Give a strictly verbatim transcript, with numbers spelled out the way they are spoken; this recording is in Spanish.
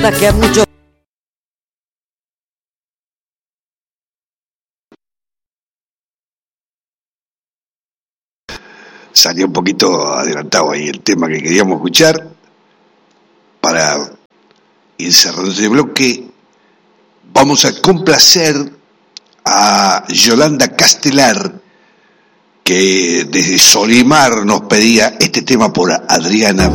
que a muchos salió un poquito adelantado ahí el tema que queríamos escuchar para ir cerrando este bloque. Vamos a complacer a Yolanda Castelar, que desde Solimar nos pedía este tema por Adriana